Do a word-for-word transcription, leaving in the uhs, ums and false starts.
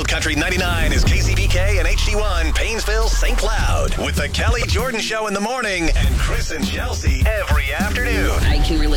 Country ninety-nine is K C B K and H D one, Painesville, Saint Cloud. With the Kelly Jordan Show in the morning and Chris and Chelsea every afternoon. I can relate.